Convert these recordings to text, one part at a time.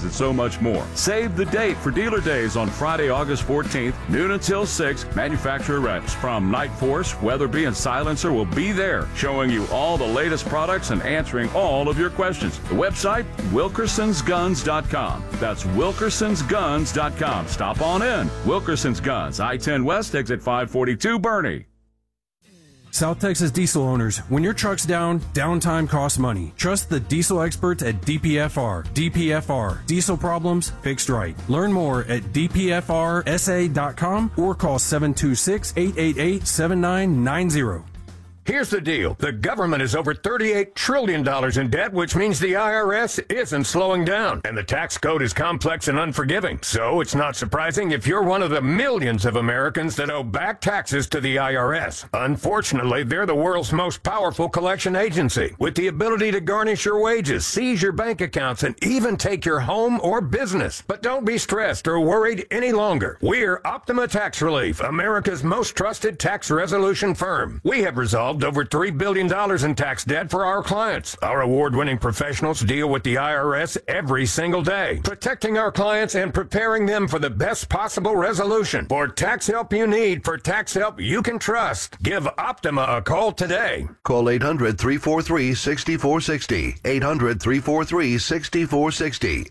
days, and so much more. Save the date for dealer days on Friday, August 14th, noon until 6. Manufacturer reps from Night Force, Weatherby, and Silencer will be there, showing you all the latest products and answering all of your questions. The website, WilkersonsGuns.com. That's WilkersonsGuns.com. Stop on in. Wilkerson's Guns, I-10 West, exit 542, Bernie. South Texas diesel owners, when your truck's down, downtime costs money. Trust the diesel experts at DPFR. DPFR. Diesel problems fixed right. Learn more at dpfrsa.com or call 726-888-7990. Here's the deal. The government is over $38 trillion in debt, which means the IRS isn't slowing down. And the tax code is complex and unforgiving. So it's not surprising if you're one of the millions of Americans that owe back taxes to the IRS. Unfortunately, they're the world's most powerful collection agency, with the ability to garnish your wages, seize your bank accounts, and even take your home or business. But don't be stressed or worried any longer. We're Optima Tax Relief, America's most trusted tax resolution firm. We have resolved over $3 billion in tax debt for our clients. Our award-winning professionals deal with the IRS every single day, protecting our clients and preparing them for the best possible resolution. For tax help you need, for tax help you can trust, give Optima a call today. Call 800-343-6460. 800-343-6460.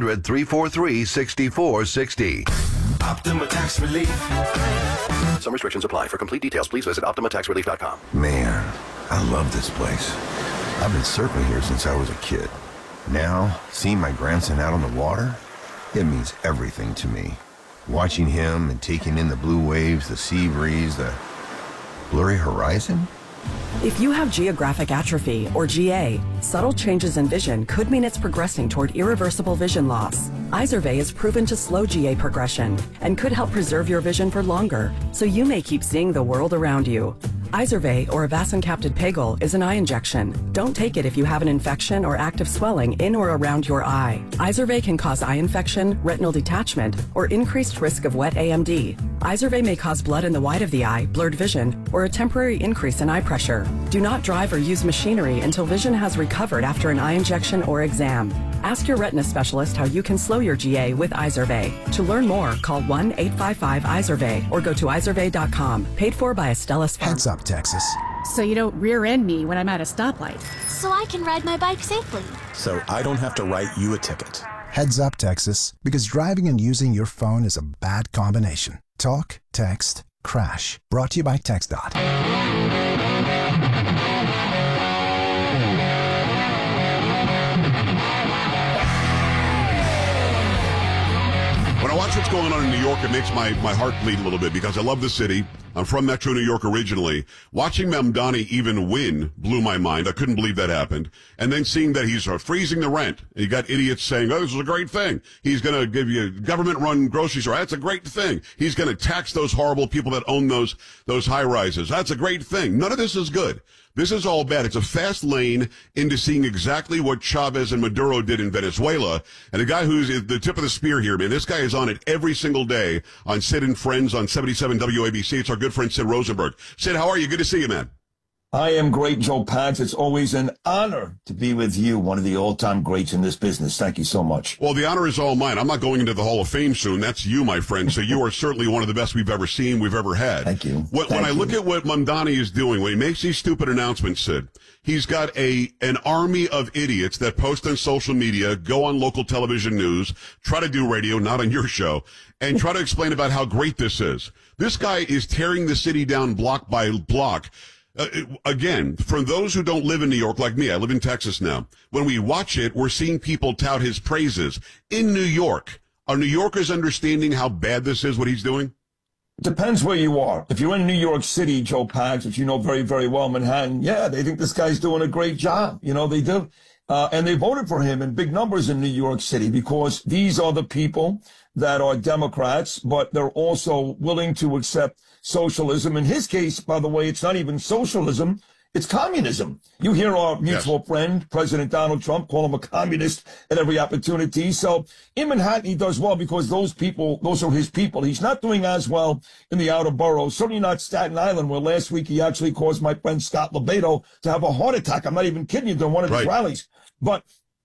800-343-6460. Optima Tax Relief. Some restrictions apply. For complete details, please visit OptimaTaxRelief.com. Man, I love this place. I've been surfing here since I was a kid. Now, seeing my grandson out on the water, it means everything to me. Watching him and taking in the blue waves, the sea breeze, the blurry horizon. If you have geographic atrophy, or GA, subtle changes in vision could mean it's progressing toward irreversible vision loss. Izervay is proven to slow GA progression and could help preserve your vision for longer, so you may keep seeing the world around you. Izervay, or avacincaptad pegol, is an eye injection. Don't take it if you have an infection or active swelling in or around your eye. Izervay can cause eye infection, retinal detachment, or increased risk of wet AMD. Izervay may cause blood in the white of the eye, blurred vision, or a temporary increase in eye pressure. Do not drive or use machinery until vision has recovered after an eye injection or exam. Ask your retina specialist how you can slow your GA with Izervay. To learn more, call 1-855-IZERVAY or go to izervay.com. Paid for by Astellas Pharma. Heads up, Texas. So you don't rear end me when I'm at a stoplight. So I can ride my bike safely. So I don't have to write you a ticket. Heads up, Texas, because driving and using your phone is a bad combination. Talk, text, crash. Brought to you by TxDOT. When I watch what's going on in New York, it makes my heart bleed a little bit because I love the city. I'm from Metro New York originally. Watching Mamdani even win blew my mind. I couldn't believe that happened. And then seeing that he's freezing the rent. You got idiots saying, oh, this is a great thing. He's going to give you a government-run grocery store. That's a great thing. He's going to tax those horrible people that own those high-rises. That's a great thing. None of this is good. This is all bad. It's a fast lane into seeing exactly what Chavez and Maduro did in Venezuela. And the guy who's the tip of the spear here, man, this guy is on it every single day on Sid and Friends on 77 WABC. It's our good friend Sid Rosenberg. Sid, how are you? Good to see you, man. I am great, Joe Pags. It's always an honor to be with you, one of the all-time greats in this business. Thank you so much. Well, the honor is all mine. I'm not going into the Hall of Fame soon. That's you, my friend. So you are certainly one of the best we've ever seen, we've ever had. Thank you. When I look at what Mamdani is doing, when he makes these stupid announcements, Sid, he's got an army of idiots that post on social media, go on local television news, try to do radio, not on your show, and try to explain about how great this is. This guy is tearing the city down block by block. Again, for those who don't live in New York like me, I live in Texas now. When we watch it, we're seeing people tout his praises. In New York, are New Yorkers understanding how bad this is, what he's doing? Depends where you are. If you're in New York City, Joe Pags, which you know very, very well, Manhattan, yeah, they think this guy's doing a great job. You know, they do. And they voted for him in big numbers in New York City because these are the people that are Democrats, but they're also willing to accept socialism. In his case, by the way, it's not even socialism. It's communism. You hear our mutual friend, President Donald Trump, call him a communist at every opportunity. So in Manhattan, he does well because those are his people. He's not doing as well in the outer boroughs, certainly not Staten Island, where last week he actually caused my friend Scott LeBedo to have a heart attack. I'm not even kidding you, during one of his rallies. But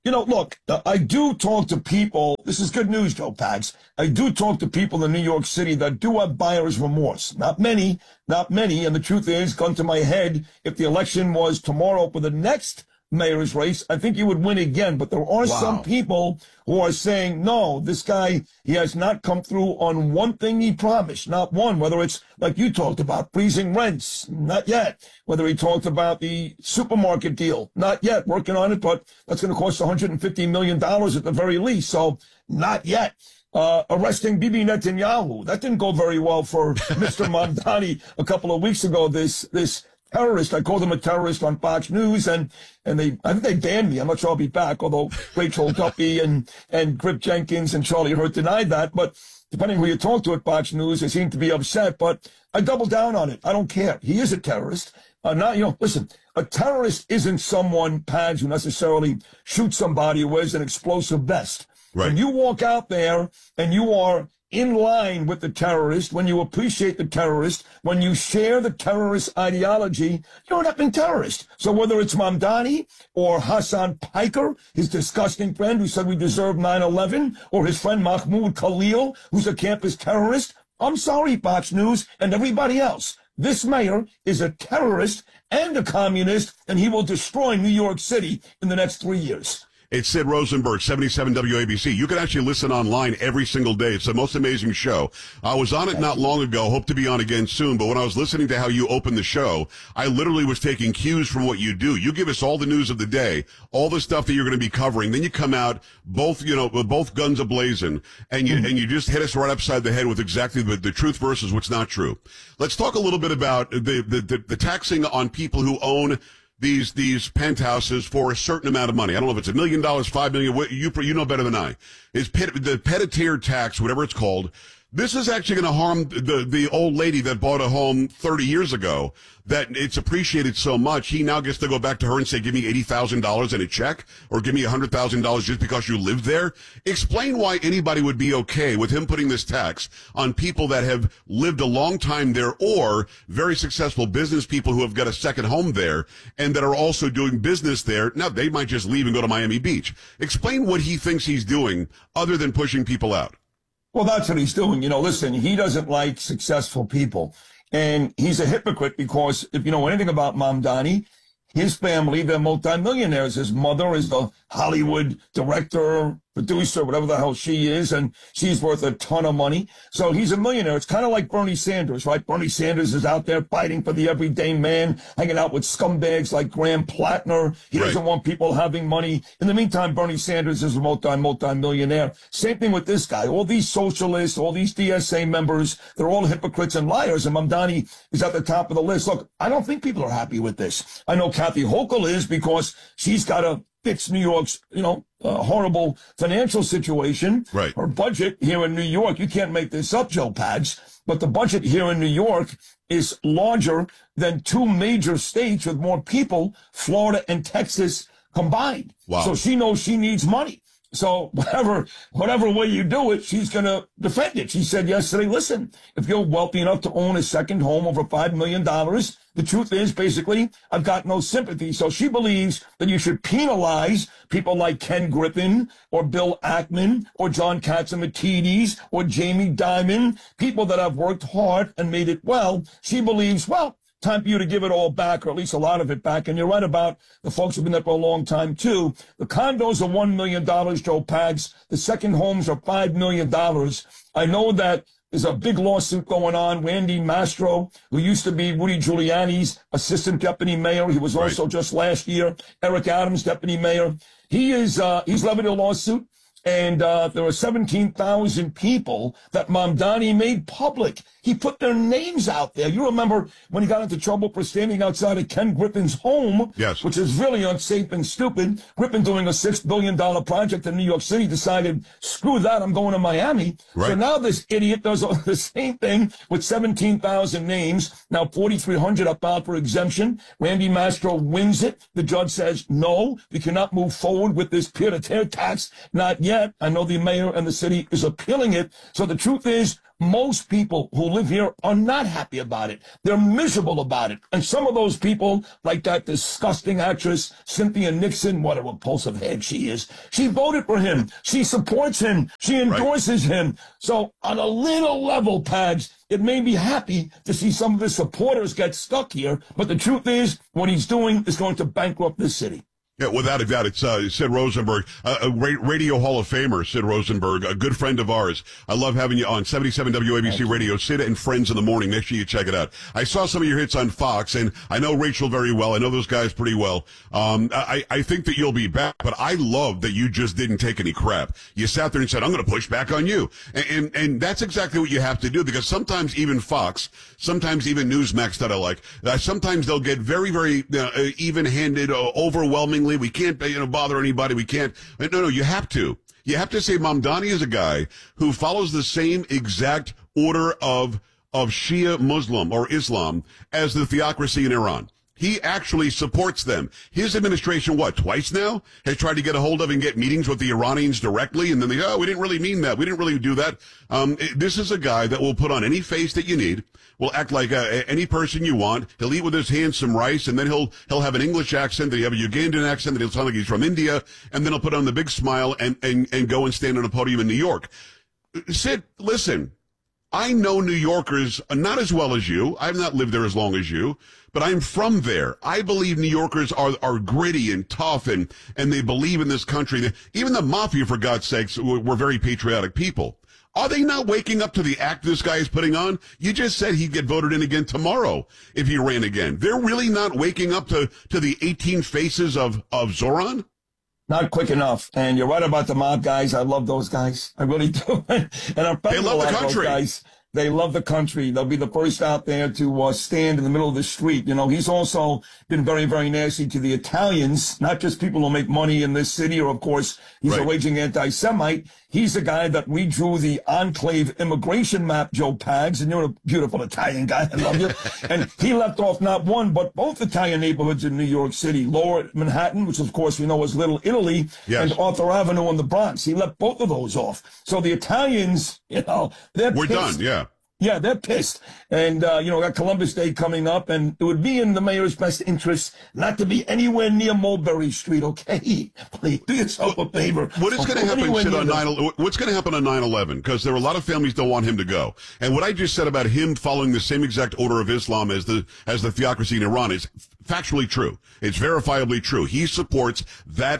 Look, I do talk to people. This is good news, Joe Pags. I do talk to people in New York City that do have buyer's remorse. Not many. And the truth is, gun to my head, if the election was tomorrow for the next mayor's race, I think you would win again. But there are some people who are saying, no, this guy, he has not come through on one thing he promised, not one, whether it's like you talked about, freezing rents, not yet. Whether he talked about the supermarket deal, not yet, working on it, but that's going to cost $150 million at the very least. So not yet. Arresting Bibi Netanyahu. That didn't go very well for Mr. Mamdani a couple of weeks ago. This terrorist, I called him a terrorist on Fox News, and I think they banned me. I'm not sure I'll be back, although Rachel Duffy and Grip Jenkins and Charlie Hurt denied that. But depending who you talk to at Fox News, they seem to be upset. But I double down on it. I don't care. He is a terrorist. Listen, a terrorist isn't someone, Pads, who necessarily shoots somebody who wears an explosive vest. Right. When you walk out there and you are in line with the terrorist, when you appreciate the terrorist, when you share the terrorist ideology, you're an effing terrorist. So whether it's Mamdani or Hassan Piker, his disgusting friend who said we deserve 9/11, or his friend Mahmoud Khalil, who's a campus terrorist, I'm sorry, Fox News and everybody else. This mayor is a terrorist and a communist, and he will destroy New York City in the next 3 years. It's Sid Rosenberg, 77 WABC. You can actually listen online every single day. It's the most amazing show. I was on it not long ago, hope to be on again soon, but when I was listening to how you opened the show, I literally was taking cues from what you do. You give us all the news of the day, all the stuff that you're going to be covering, then you come out with both guns ablazing, and you just hit us right upside the head with exactly the truth versus what's not true. Let's talk a little bit about the taxing on people who own these penthouses for a certain amount of money. I don't know if it's $1 million, $5 million. You know better than I. Is the Petitier tax, whatever it's called. This is actually going to harm the old lady that bought a home 30 years ago, that it's appreciated so much. He now gets to go back to her and say, give me $80,000 in a check, or give me $100,000 just because you lived there. Explain why anybody would be okay with him putting this tax on people that have lived a long time there, or very successful business people who have got a second home there and that are also doing business there. Now, they might just leave and go to Miami Beach. Explain what he thinks he's doing other than pushing people out. Well, that's what he's doing. Listen, he doesn't like successful people. And he's a hypocrite because if you know anything about Mamdani, his family, they're multimillionaires. His mother is the Hollywood director, producer, whatever the hell she is, and she's worth a ton of money. So he's a millionaire. It's kind of like Bernie Sanders, right? Bernie Sanders is out there fighting for the everyday man, hanging out with scumbags like Graham Plattner. He doesn't want people having money. In the meantime, Bernie Sanders is a multi-millionaire. Same thing with this guy. All these socialists, all these DSA members, they're all hypocrites and liars, and Mamdani is at the top of the list. Look, I don't think people are happy with this. I know Kathy Hochul is, because she's got to fix New York's, horrible financial situation. Right. Her budget here in New York, you can't make this up, Joe Pags, but the budget here in New York is larger than two major states with more people, Florida and Texas combined. Wow. So she knows she needs money. So whatever way you do it, she's going to defend it. She said yesterday, listen, if you're wealthy enough to own a second home over $5 million, the truth is, basically, I've got no sympathy. So she believes that you should penalize people like Ken Griffin or Bill Ackman or John Catsimatidis or Jamie Dimon, people that have worked hard and made it well. She believes, well, time for you to give it all back, or at least a lot of it back. And you're right about the folks who've been there for a long time, too. The condos are $1 million, Joe Pags. The second homes are $5 million. I know that there's a big lawsuit going on. Randy Mastro, who used to be Rudy Giuliani's assistant deputy mayor. He was also just last year Eric Adams' deputy mayor. He's levied a lawsuit. And there are 17,000 people that Mamdani made public. He put their names out there. You remember when he got into trouble for standing outside of Ken Griffin's home, yes, which is really unsafe and stupid. Griffin, doing a $6 billion project in New York City, decided, screw that, I'm going to Miami. Right. So now this idiot does the same thing with 17,000 names. Now 4,300 are filed for exemption. Randy Mastro wins it. The judge says, no, we cannot move forward with this peer-to-peer tax. Not yet. yet. I know the mayor and the city is appealing it. So the truth is, most people who live here are not happy about it. They're miserable about it. And some of those people, like that disgusting actress, Cynthia Nixon, what a repulsive head she is, she voted for him. She supports him. She endorses him. So on a little level, Pags, it made me happy to see some of his supporters get stuck here. But the truth is, what he's doing is going to bankrupt this city. Yeah, without a doubt. It's Sid Rosenberg, a Radio Hall of Famer, Sid Rosenberg, a good friend of ours. I love having you on 77 WABC Radio, Sid and Friends in the Morning. Make sure you check it out. I saw some of your hits on Fox, and I know Rachel very well. I know those guys pretty well. I think that you'll be back, but I love that you just didn't take any crap. You sat there and said, I'm going to push back on you. And that's exactly what you have to do, because sometimes even Fox, sometimes even Newsmax that I like, sometimes they'll get very, very even-handed, overwhelming. We can't, bother anybody. We can't. No, you have to. You have to say Mamdani is a guy who follows the same exact order of Shia Muslim or Islam as the theocracy in Iran. He actually supports them. His administration, twice now, has tried to get a hold of and get meetings with the Iranians directly, and then we didn't really mean that. We didn't really do that. This is a guy that will put on any face that you need, will act like any person you want. He'll eat with his hands some rice, and then he'll have an English accent, then he'll have a Ugandan accent, then he'll sound like he's from India, and then he'll put on the big smile and go and stand on a podium in New York. Sid, listen. I know New Yorkers not as well as you. I've not lived there as long as you, but I'm from there. I believe New Yorkers are gritty and tough, and they believe in this country. Even the mafia, for God's sakes, were very patriotic people. Are they not waking up to the act this guy is putting on? You just said he'd get voted in again tomorrow if he ran again. They're really not waking up to the 18 faces of Zoran? Not quick enough. And you're right about the mob guys. I love those guys. I really do. And I'm they love the country. Guys. They love the country. They'll be the first out there to stand in the middle of the street. He's also been very, very nasty to the Italians, not just people who make money in this city, or, of course, he's a raging anti-Semite. He's the guy that we drew the enclave immigration map, Joe Pags, and you're a beautiful Italian guy. I love you. And he left off not one, but both Italian neighborhoods in New York City, Lower Manhattan, which, of course, we know is Little Italy, and Arthur Avenue in the Bronx. He left both of those off. So the Italians, they're We're pissed. done, yeah. Yeah, they're pissed. And, got Columbus Day coming up, and it would be in the mayor's best interest not to be anywhere near Mulberry Street, okay? Please, do yourself a favor. What is going to happen, Sid, what's going to happen on 9/11? Because there are a lot of families don't want him to go. And what I just said about him following the same exact order of Islam as the theocracy in Iran is factually true. It's verifiably true. He supports that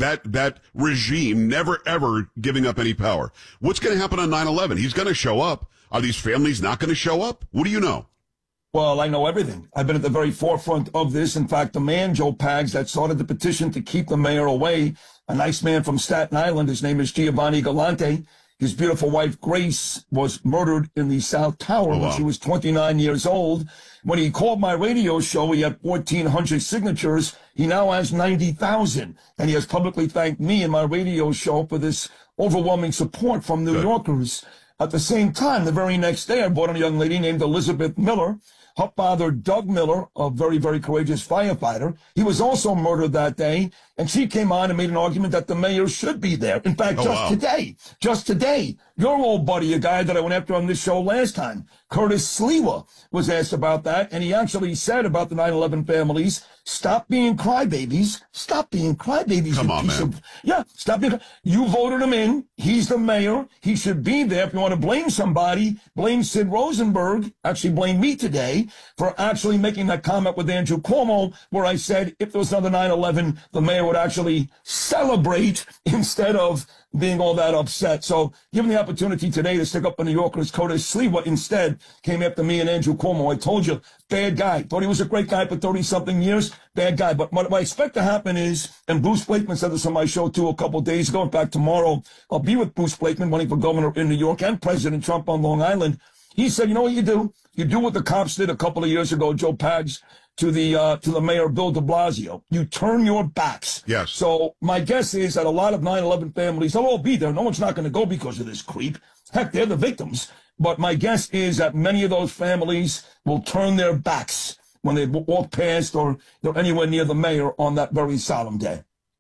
regime, never ever giving up any power. What's going to happen on 9/11? He's going to show up. Are these families not going to show up? What do you know? Well, I know everything. I've been at the very forefront of this. In fact, the man, Joe Pags, that started the petition to keep the mayor away, a nice man from Staten Island, his name is Giovanni Galante. His beautiful wife, Grace, was murdered in the South Tower when she was 29 years old. When he called my radio show, he had 1,400 signatures. He now has 90,000. And he has publicly thanked me and my radio show for this overwhelming support from New Yorkers. At the same time, the very next day, I brought in a young lady named Elizabeth Miller. Her father, Doug Miller, a very, very courageous firefighter. He was also murdered that day. And she came on and made an argument that the mayor should be there. In fact, just today, your old buddy, a guy that I went after on this show last time, Curtis Sliwa, was asked about that. And he actually said about the 9/11 families, stop being crybabies. Stop being crybabies. Come on, man. Stop being. You voted him in. He's the mayor. He should be there. If you want to blame somebody, blame Sid Rosenberg. Actually, blame me today for actually making that comment with Andrew Cuomo, where I said if there was another 9/11, the mayor would actually celebrate instead of being all that upset. So given the opportunity today to stick up for New Yorkers, Curtis Sliwa instead came after me and Andrew Cuomo. I told you, bad guy. Thought he was a great guy for 30-something years. Bad guy. But what I expect to happen is, and Bruce Blakeman said this on my show too a couple of days ago. In fact, tomorrow I'll be with Bruce Blakeman running for governor in New York and President Trump on Long Island. He said, you know what you do? You do what the cops did a couple of years ago, Joe Pags, to the mayor, Bill de Blasio. You turn your backs. Yes. So my guess is that a lot of 9/11 families, they'll all be there. No one's not going to go because of this creep. Heck, they're the victims. But my guess is that many of those families will turn their backs when they walk past or they're anywhere near the mayor on that very solemn day.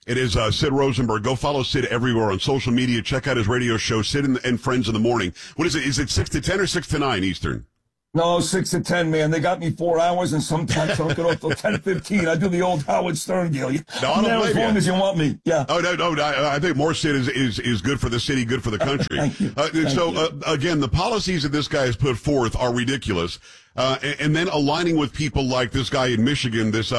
It is Sid Rosenberg. Go follow Sid everywhere on social media. Check out his radio show, Sid and Friends in the Morning. What is it? Is it 6 to 10 or 6 to 9 Eastern? No, 6 to 10, man. They got me 4 hours, and sometimes I don't get off till 10:15. I do the old Howard Stern deal. I'm there as long as you want me. Yeah. Oh no. I think more Sid is good for the city, good for the country. Thank you. Again, the policies that this guy has put forth are ridiculous. And then aligning with people like this guy in Michigan, his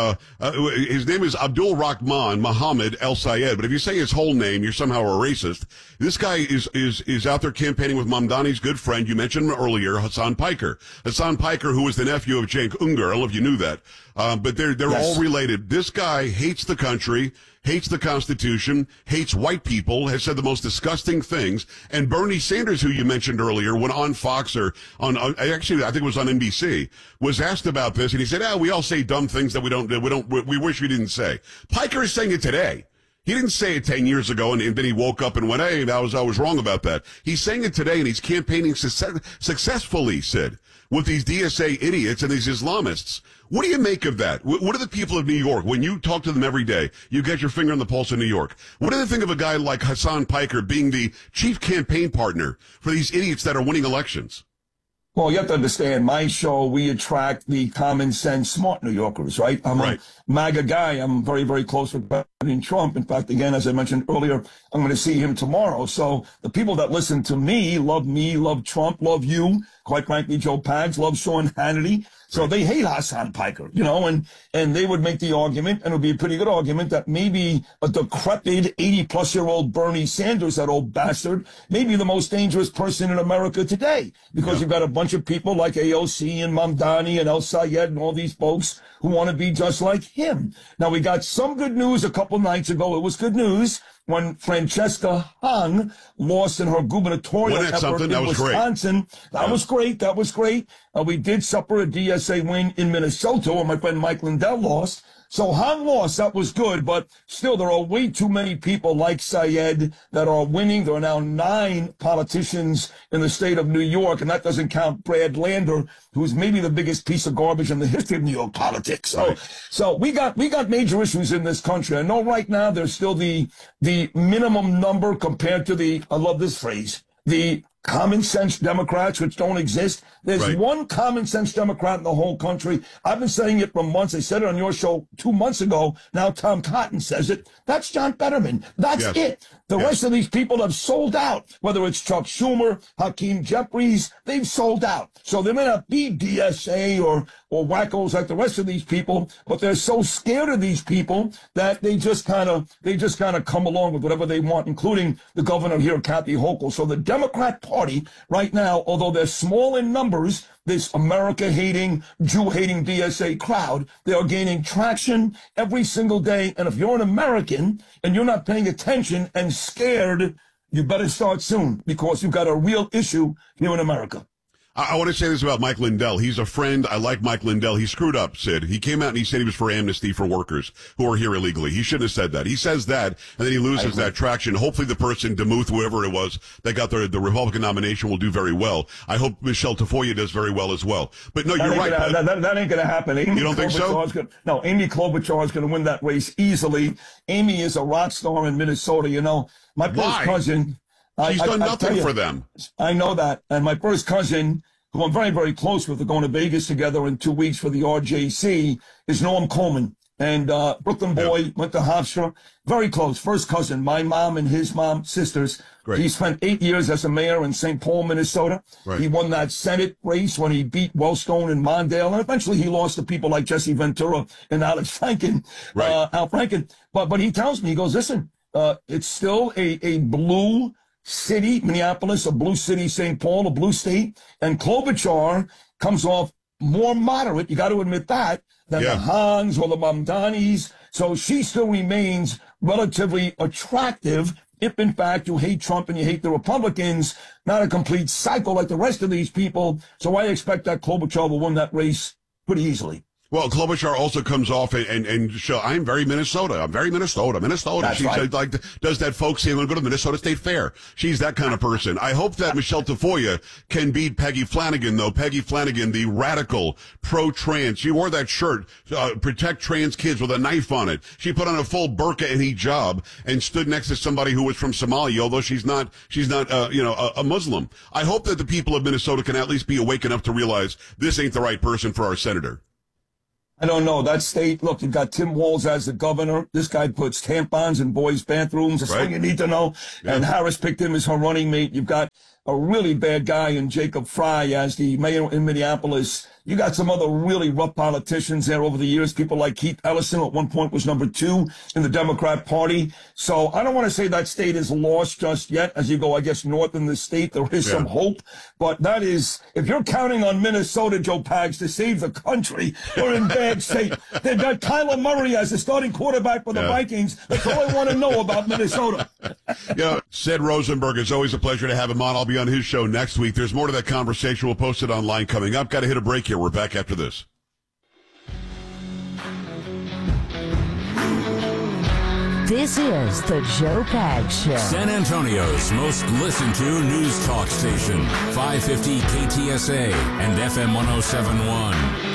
name is Abdul Rahman Mohammed El Sayed. But if you say his whole name, you're somehow a racist. This guy is out there campaigning with Mamdani's good friend. You mentioned him earlier, Hassan Piker. Hassan Piker, who was the nephew of Cenk Uygur. I don't know if you knew that. But they're Yes. all related. This guy hates the country, hates the Constitution, hates white people, has said the most disgusting things. And Bernie Sanders, who you mentioned earlier, went on Fox or actually, I think it was on NBC, was asked about this, and he said, we all say dumb things that we wish we didn't say. Piker is saying it today. He didn't say it 10 years ago, and then he woke up and went, hey, I was wrong about that. He's saying it today, and he's campaigning successfully, Sid, with these DSA idiots and these Islamists. What do you make of that? What are the people of New York, when you talk to them every day, you get your finger on the pulse of New York, what do they think of a guy like Hassan Piker being the chief campaign partner for these idiots that are winning elections? Well, you have to understand, my show, we attract the common sense, smart New Yorkers, right? I'm a MAGA guy. I'm very, very close with President Trump. In fact, again, as I mentioned earlier, I'm going to see him tomorrow. So the people that listen to me, love Trump, love you, quite frankly, Joe Pags, love Sean Hannity. So they hate Hassan Piker, and they would make the argument, and it would be a pretty good argument, that maybe a decrepit 80-plus-year-old Bernie Sanders, that old bastard, may be the most dangerous person in America today, because you've got a bunch of people like AOC and Mamdani and El Sayed and all these folks who want to be just like him. Now, we got some good news a couple nights ago. It was good news when Francesca Hung lost in her gubernatorial effort in Wisconsin. That was great. That was great. We did suffer a DSA win in Minnesota, where my friend Mike Lindell lost. So Hung lost. That was good. But still, there are way too many people like Sayed that are winning. There are now 9 politicians in the state of New York, and that doesn't count Brad Lander, who's maybe the biggest piece of garbage in the history of New York politics. So we got major issues in this country. I know right now there's still the minimum number compared to I love this phrase, the common sense Democrats, which don't exist. There's one common sense Democrat in the whole country. I've been saying it for months. I said it on your show 2 months ago. Now Tom Cotton says it. That's John Fetterman. That's it. The rest of these people have sold out. Whether it's Chuck Schumer, Hakeem Jeffries, they've sold out. So they may not be DSA or wackos like the rest of these people, but they're so scared of these people that they just kind of come along with whatever they want, including the governor here, Kathy Hochul. So the Democrat Party right now, although they're small in numbers, this America-hating, Jew-hating DSA crowd, they are gaining traction every single day. And if you're an American and you're not paying attention and scared, you better start soon, because you've got a real issue here in America. I want to say this about Mike Lindell. He's a friend. I like Mike Lindell. He screwed up, Sid. He came out and he said he was for amnesty for workers who are here illegally. He shouldn't have said that. He says that, and then he loses that traction. Hopefully the person, DeMuth, whoever it was, that got the Republican nomination will do very well. I hope Michelle Tafoya does very well as well. But no, you're right. That ain't going to happen. You don't think so? No, Amy Klobuchar is going to win that race easily. Amy is a rock star in Minnesota. My first cousin... She's done nothing for them. I know that. And my first cousin, who I'm very, very close with, we're going to Vegas together in 2 weeks for the RJC, is Norm Coleman. And Brooklyn boy, went to Hofstra. Very close. First cousin. My mom and his mom, sisters. Great. He spent 8 years as a mayor in St. Paul, Minnesota. Right. He won that Senate race when he beat Wellstone and Mondale. And eventually he lost to people like Jesse Ventura and Alex Franken, Al Franken. But he tells me, he goes, listen, it's still a blue city, Minneapolis, a blue city, St. Paul, a blue state, and Klobuchar comes off more moderate, you got to admit that, than the Hans or the Mamdanis. So she still remains relatively attractive if, in fact, you hate Trump and you hate the Republicans, not a complete psycho like the rest of these people. So I expect that Klobuchar will win that race pretty easily. Well, Klobuchar also comes off and show, I'm very Minnesota. I'm very Minnesota. That's She's right. like does that folk say, I'm going to go to Minnesota State Fair. She's that kind of person. I hope that Michelle Tafoya can beat Peggy Flanagan, though. Peggy Flanagan, the radical pro-trans. She wore that shirt, protect trans kids, with a knife on it. She put on a full burqa and hijab and stood next to somebody who was from Somalia, although she's not a Muslim. I hope that the people of Minnesota can at least be awake enough to realize this ain't the right person for our senator. I don't know. That state, look, you've got Tim Walz as the governor. This guy puts tampons in boys' bathrooms. That's all you need to know. Yeah. And Harris picked him as her running mate. You've got a really bad guy in Jacob Fry as the mayor in Minneapolis. You got some other really rough politicians there over the years. People like Keith Ellison at one point was number 2 in the Democrat Party. So I don't want to say that state is lost just yet. As you go, I guess, north in the state, there is some hope. But that is, if you're counting on Minnesota, Joe Pags, to save the country, we're in bad shape. They've got Kyler Murray as the starting quarterback for the Vikings. That's all I want to know about Minnesota. Sid Rosenberg, it's always a pleasure to have him on. I'll be on his show next week. There's more to that conversation. We'll post it online coming up. Got to hit a break here. We're back after this. This is the Joe Pags Show. San Antonio's most listened to news talk station. 550 KTSA and FM 1071.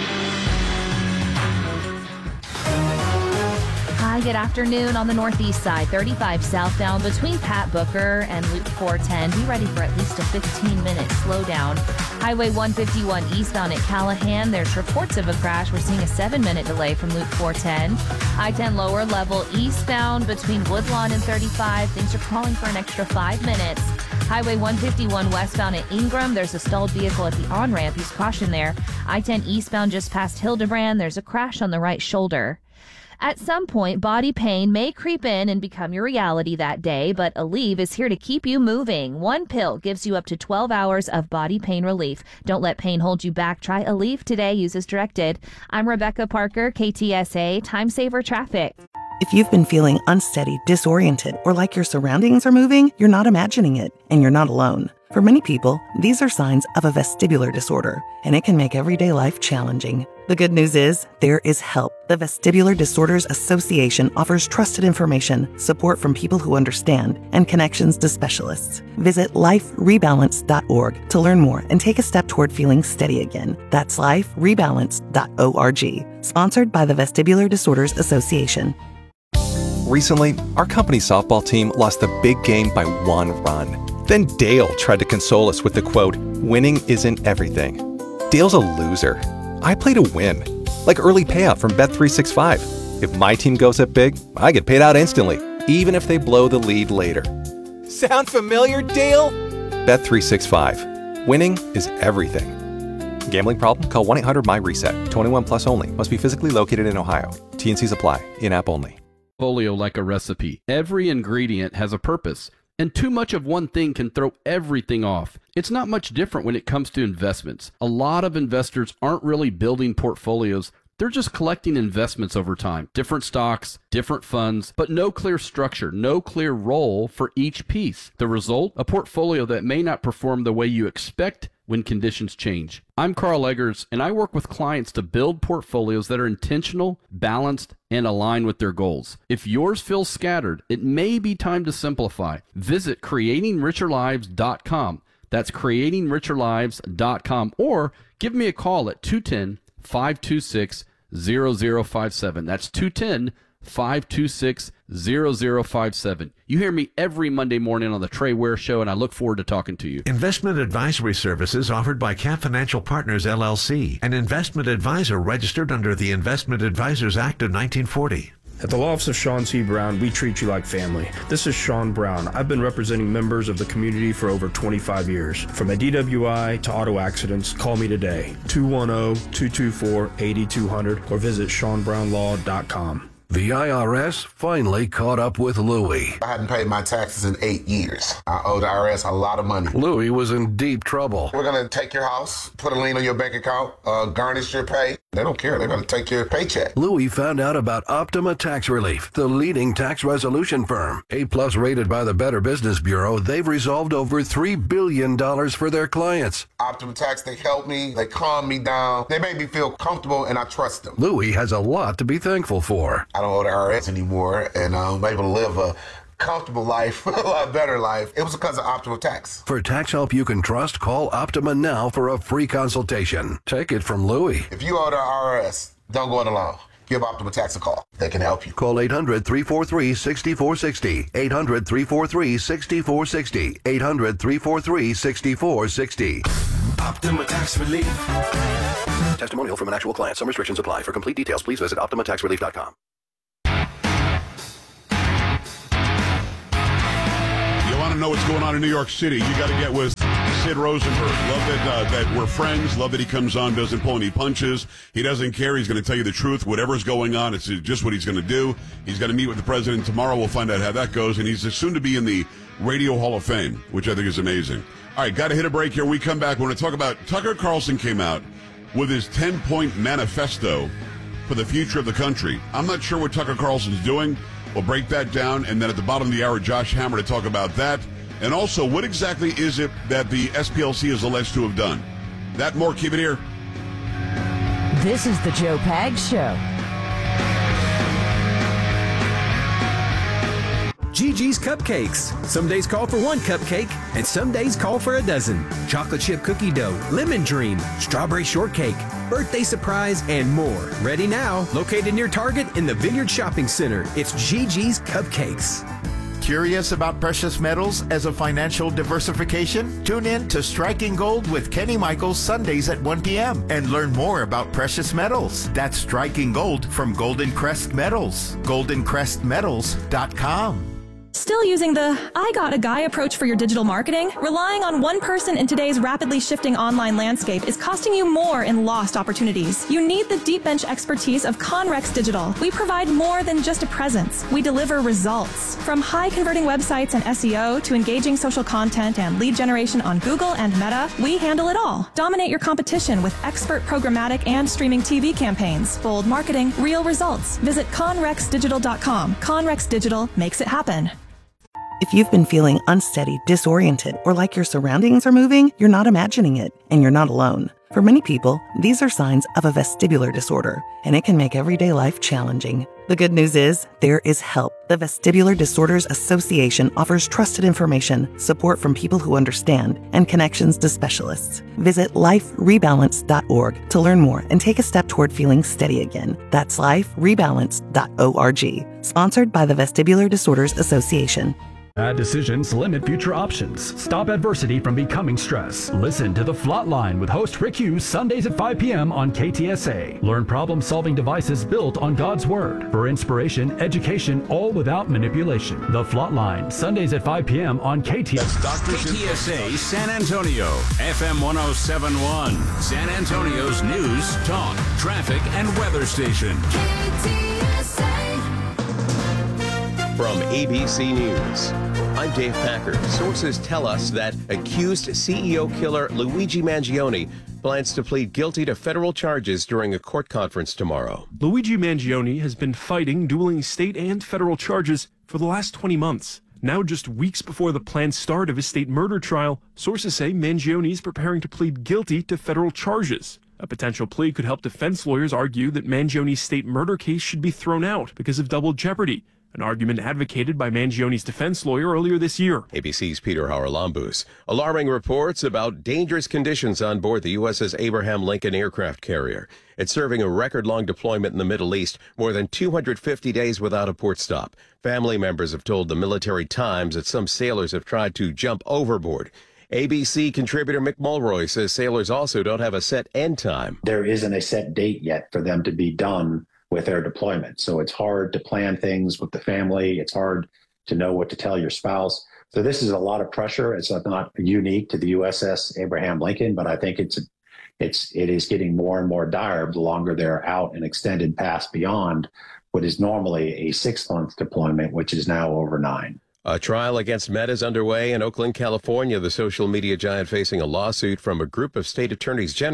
Hi, good afternoon on the northeast side. 35 southbound between Pat Booker and Loop 410. Be ready for at least a 15-minute slowdown. Highway 151 eastbound at Callahan. There's reports of a crash. We're seeing a 7-minute delay from Loop 410. I-10 lower level eastbound between Woodlawn and 35. Things are calling for an extra 5 minutes. Highway 151 westbound at Ingram. There's a stalled vehicle at the on-ramp. Use caution there. I-10 eastbound just past Hildebrand. There's a crash on the right shoulder. At some point, body pain may creep in and become your reality that day, but Aleve is here to keep you moving. One pill gives you up to 12 hours of body pain relief. Don't let pain hold you back. Try Aleve today. Use as directed. I'm Rebecca Parker, KTSA, Time Saver Traffic. If you've been feeling unsteady, disoriented, or like your surroundings are moving, you're not imagining it, and you're not alone. For many people, these are signs of a vestibular disorder, and it can make everyday life challenging. The good news is, there is help. The Vestibular Disorders Association offers trusted information, support from people who understand, and connections to specialists. Visit liferebalance.org to learn more and take a step toward feeling steady again. That's liferebalance.org. Sponsored by the Vestibular Disorders Association. Recently, our company softball team lost the big game by 1 run. Then Dale tried to console us with the quote, "Winning isn't everything." Dale's a loser. I play to win, like early payout from Bet365. If my team goes up big, I get paid out instantly, even if they blow the lead later. Sound familiar, Dale? Bet365. Winning is everything. Gambling problem? Call 1-800-MY-RESET. 21 plus only. Must be physically located in Ohio. T&Cs apply. In-app only. Portfolio like a recipe. Every ingredient has a purpose, and too much of one thing can throw everything off. It's not much different when it comes to investments. A lot of investors aren't really building portfolios. They're just collecting investments over time. Different stocks, different funds, but no clear structure, no clear role for each piece. The result? A portfolio that may not perform the way you expect when conditions change. I'm Carl Eggers, and I work with clients to build portfolios that are intentional, balanced, and aligned with their goals. If yours feels scattered, it may be time to simplify. Visit creatingricherlives.com. That's creatingricherlives.com, or give me a call at 210-526-0057. That's 210-526-0057. You hear me every Monday morning on the Trey Ware Show, and I look forward to talking to you. Investment advisory services offered by Cap Financial Partners, LLC, an investment advisor registered under the Investment Advisors Act of 1940. At the law office of Sean C. Brown, we treat you like family. This is Sean Brown. I've been representing members of the community for over 25 years. From a DWI to auto accidents, call me today, 210-224-8200, or visit SeanBrownLaw.com. The IRS finally caught up with Louie. I hadn't paid my taxes in 8 years. I owe the IRS a lot of money. Louie was in deep trouble. We're going to take your house, put a lien on your bank account, garnish your pay. They don't care. They're going to take your paycheck. Louis found out about Optima Tax Relief, the leading tax resolution firm. A-plus rated by the Better Business Bureau, they've resolved over $3 billion for their clients. Optima Tax, they help me. They calm me down. They make me feel comfortable, and I trust them. Louis has a lot to be thankful for. I don't owe the IRS anymore, and I'm able to live a comfortable life, a lot better life. It was because of Optima Tax. For tax help you can trust, call Optima now for a free consultation. Take it from Louis. If you owe the IRS, don't go it alone. Give Optima Tax a call. They can help you. Call 800-343-6460. 800-343-6460. 800-343-6460. Optima Tax Relief. Testimonial from an actual client. Some restrictions apply. For complete details, please visit OptimaTaxRelief.com. You want to know what's going on in New York City? You got to get with Sid Rosenberg. Love that we're friends. Love that he comes on, doesn't pull any punches. He doesn't care. He's going to tell you the truth. Whatever's going on, it's just what he's going to do. He's going to meet with the president tomorrow. We'll find out how that goes. And he's soon to be in the Radio Hall of Fame, which I think is amazing. All right, got to hit a break here. We come back. We're going to talk about Tucker Carlson came out with his 10-point manifesto for the future of the country. I'm not sure what Tucker Carlson's doing. We'll break that down. And then at the bottom of the hour, Josh Hammer to talk about that. And also, what exactly is it that the SPLC is alleged to have done? That more, keep it here. This is the Joe Pags Show. Gigi's Cupcakes. Some days call for one cupcake, and some days call for a dozen. Chocolate chip cookie dough, lemon dream, strawberry shortcake, birthday surprise, and more. Ready now. Located near Target in the Vineyard Shopping Center. It's Gigi's Cupcakes. Curious about precious metals as a financial diversification? Tune in to Striking Gold with Kenny Michaels Sundays at 1 p.m. and learn more about precious metals. That's Striking Gold from Golden Crest Metals. GoldenCrestMetals.com. Still using the I got a guy approach for your digital marketing? Relying on one person in today's rapidly shifting online landscape is costing you more in lost opportunities. You need the deep bench expertise of Conrex Digital. We provide more than just a presence. We deliver results. From high converting websites and SEO to engaging social content and lead generation on Google and Meta, we handle it all. Dominate your competition with expert programmatic and streaming TV campaigns. Bold marketing, real results. Visit ConrexDigital.com. Conrex Digital makes it happen. If you've been feeling unsteady, disoriented, or like your surroundings are moving, you're not imagining it, and you're not alone. For many people, these are signs of a vestibular disorder, and it can make everyday life challenging. The good news is, there is help. The Vestibular Disorders Association offers trusted information, support from people who understand, and connections to specialists. Visit liferebalance.org to learn more and take a step toward feeling steady again. That's liferebalance.org. Sponsored by the Vestibular Disorders Association. Bad decisions limit future options. Stop adversity from becoming stress. Listen to The Flatline with host Rick Hughes Sundays at 5 p.m. on KTSA. Learn problem-solving devices built on God's Word. For inspiration, education, all without manipulation. The Flatline, Sundays at 5 p.m. on KTSA San Antonio, FM 1071. San Antonio's news, talk, traffic, and weather station. From ABC News, I'm Dave Packer. Sources tell us that accused CEO killer Luigi Mangione plans to plead guilty to federal charges during a court conference tomorrow. Luigi Mangione has been fighting dueling state and federal charges for the last 20 months. Now, just weeks before the planned start of his state murder trial, sources say Mangione is preparing to plead guilty to federal charges. A potential plea could help defense lawyers argue that Mangione's state murder case should be thrown out because of double jeopardy, an argument advocated by Mangione's defense lawyer earlier this year. ABC's Peter Haralambous. Alarming reports about dangerous conditions on board the USS Abraham Lincoln aircraft carrier. It's serving a record-long deployment in the Middle East, more than 250 days without a port stop. Family members have told the Military Times that some sailors have tried to jump overboard. ABC contributor Mick Mulroy says sailors also don't have a set end time. There isn't a set date yet for them to be done with their deployment. So it's hard to plan things with the family. It's hard to know what to tell your spouse. So this is a lot of pressure. It's not unique to the USS Abraham Lincoln, but I think it is getting more and more dire the longer they're out and extended past beyond what is normally a 6-month deployment, which is now over 9. A trial against Meta is underway in Oakland, California. The social media giant facing a lawsuit from a group of state attorneys general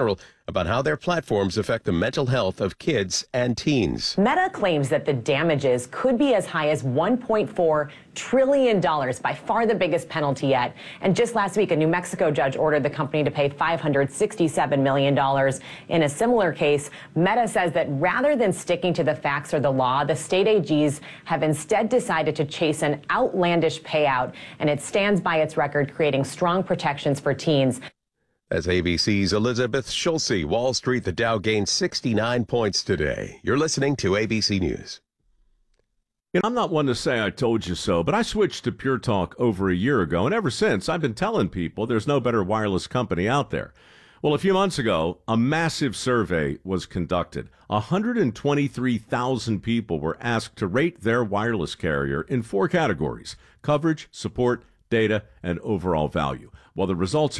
about how their platforms affect the mental health of kids and teens. Meta claims that the damages could be as high as $1.4 trillion, by far the biggest penalty yet. And just last week, a New Mexico judge ordered the company to pay $567 million. In a similar case, Meta says that rather than sticking to the facts or the law, the state AGs have instead decided to chase an outlandish payout, and it stands by its record, creating strong protections for teens. As ABC's Elizabeth Schulze, Wall Street, the Dow gained 69 points today. You're listening to ABC News. You know, I'm not one to say I told you so, but I switched to Pure Talk over a year ago, and ever since, I've been telling people there's no better wireless company out there. Well, a few months ago, a massive survey was conducted. 123,000 people were asked to rate their wireless carrier in 4 categories: coverage, support, data, and overall value. Well, the results